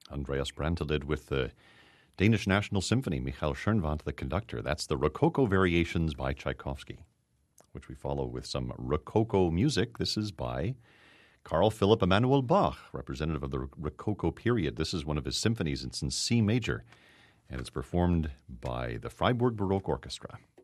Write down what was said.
Andreas Brantelid with the Danish National Symphony, Michael Schoenwandt, the conductor. That's the Rococo Variations by Tchaikovsky, which we follow with some Rococo music. This is by Carl Philipp Emanuel Bach, representative of the Rococo period. This is one of his symphonies. It's in C major, and it's performed by the Freiburg Baroque Orchestra.